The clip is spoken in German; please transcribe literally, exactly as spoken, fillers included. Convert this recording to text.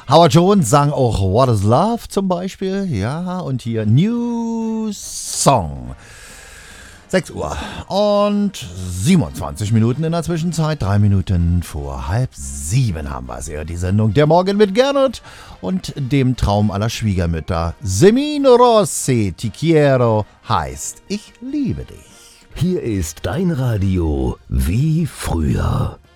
Howard Jones sang auch What is Love zum Beispiel. Ja, und hier New Song. sechs Uhr und siebenundzwanzig Minuten in der Zwischenzeit. Drei Minuten vor halb sieben haben wir es ja. Die Sendung Der Morgen mit Gernot und dem Traum aller Schwiegermütter. Semino Rossi, Ti quiero heißt Ich liebe dich. Hier ist dein Radio wie früher.